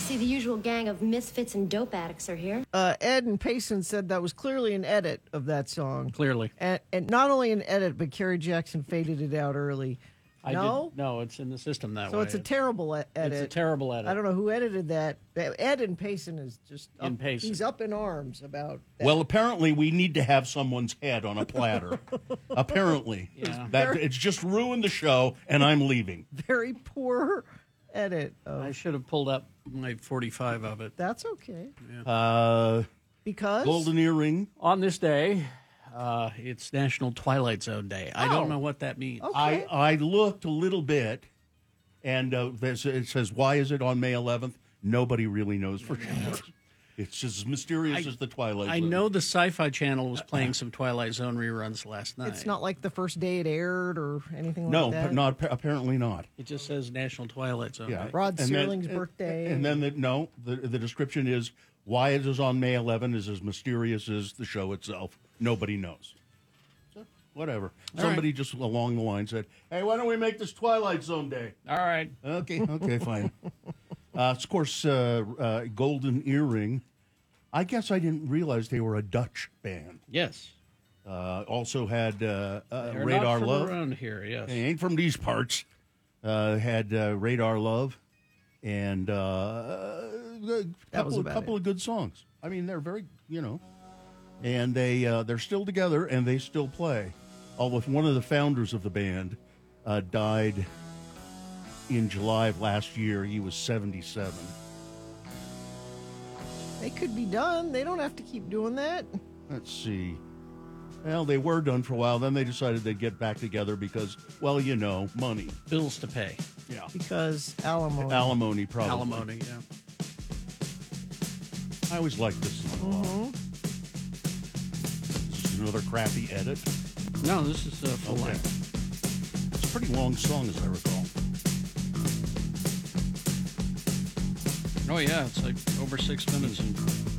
see the usual gang of misfits and dope addicts are here. Ed and Payson said that was clearly an edit of that song. Clearly. And not only an edit, but Kerry Jackson faded it out early. No, it's in the system that way. So it's a terrible edit. It's a terrible edit. I don't know who edited that. Ed and Payson is just He's up in arms about that. Well, apparently we need to have someone's head on a platter. Apparently. Yeah. It's just ruined the show, and I'm leaving. Very poor edit. I should have pulled up my 45 of it. That's okay. Because? Golden Earring. On this day, it's National Twilight Zone Day. I don't know what that means. Okay. I looked a little bit, and it says, why is it on May 11th? Nobody really knows for sure. It's just as mysterious as the Twilight Zone. I know the Sci-Fi Channel was playing some Twilight Zone reruns last night. It's not like the first day it aired or anything no, like that? No, apparently not. It just says National Twilight Zone Yeah. Day. Rod Serling's birthday. And then the description is, why it is on May 11th is as mysterious as the show itself. Nobody knows. So, whatever. Somebody just along the line said, hey, why don't we make this Twilight Zone Day? All right. Okay, fine. Of course, Golden Earring. I guess I didn't realize they were a Dutch band. Yes. Also had They're Radar not from Love. around here, yes. They ain't from these parts. Had Radar Love and a couple of good songs. I mean, they're very, and they're still together and they still play. Although one of the founders of the band died in July of last year. He was 77. They could be done. They don't have to keep doing that. Let's see. Well, they were done for a while. Then they decided they'd get back together because, well, money. Bills to pay. Yeah. Because alimony. Alimony, probably. Alimony, yeah. I always liked this song a lot. This is another crappy edit. No, this is full length. It's a pretty long song, as I recall. Oh, yeah, it's like over 6 minutes.